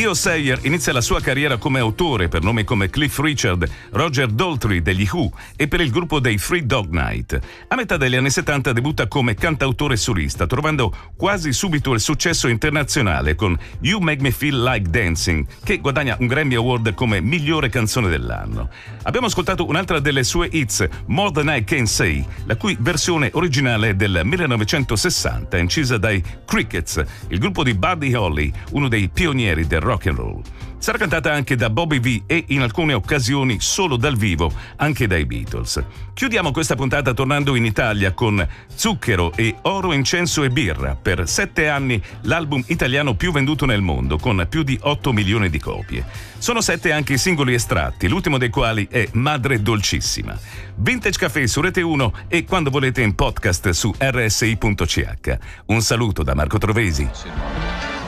Dio Sayer inizia la sua carriera come autore per nomi come Cliff Richard, Roger Daltrey degli Who e per il gruppo dei Three Dog Night. A metà degli anni 70 debutta come cantautore solista, trovando quasi subito il successo internazionale con You Make Me Feel Like Dancing, che guadagna un Grammy Award come migliore canzone dell'anno. Abbiamo ascoltato un'altra delle sue hits, More Than I Can Say, la cui versione originale è del 1960, incisa dai Crickets, il gruppo di Buddy Holly, uno dei pionieri del rock and roll. Sarà cantata anche da Bobby V e in alcune occasioni solo dal vivo anche dai Beatles. Chiudiamo questa puntata tornando in Italia con Zucchero e Oro, Incenso e Birra, per 7 anni l'album italiano più venduto nel mondo, con più di 8 milioni di copie. Sono 7 anche i singoli estratti, l'ultimo dei quali è Madre Dolcissima. Vintage Café su Rete 1 e quando volete in podcast su rsi.ch. Un saluto da Marco Trovesi.